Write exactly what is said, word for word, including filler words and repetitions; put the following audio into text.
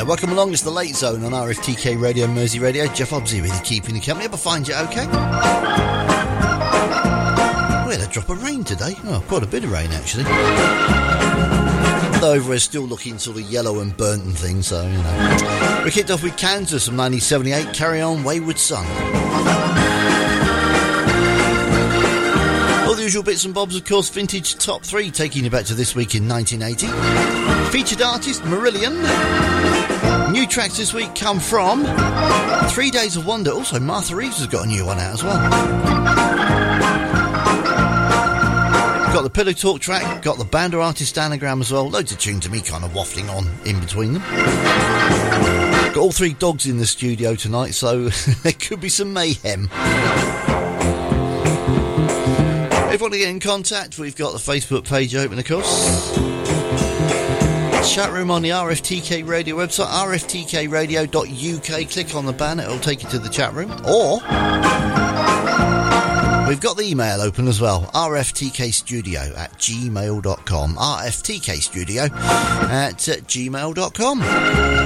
there, welcome along. It's the Late Zone on R F T K Radio, Mersey Radio. Jeff Hobbs here with you, keeping you company. Hope I find you okay. We had a drop of rain today. Oh, quite a bit of rain actually. Though we're still looking sort of yellow and burnt and things, so you know. We kicked off with Kansas from nineteen seventy-eight. Carry On, Wayward Son. All the usual bits and bobs, of course. Vintage Top three, taking you back to this week in nineteen eighty. Featured artist Marillion. New tracks this week come from Three Days of Wonder. Also, Martha Reeves has got a new one out as well. Got the Pillow Talk track, got the band or artist anagram as well. Loads of tunes to me kind of waffling on in between them. Got all three dogs in the studio tonight, so there could be some mayhem. If you want to get in contact, we've got the Facebook page open, of course. Chat room on the R F T K Radio website, r f t k radio dot u k. Click on the banner, it'll take you to the chat room. Or we've got the email open as well, r f t k studio at gmail dot com. r f t k studio at gmail dot com.